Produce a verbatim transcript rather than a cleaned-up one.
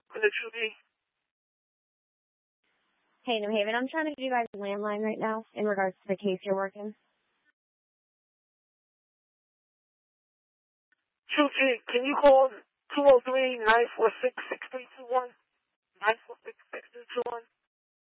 Could it you be? Hey, New Haven, I'm trying to get you guys a landline right now in regards to the case you're working. Q G, can you call two oh three, nine four six, six three two one? nine four six, six three two one?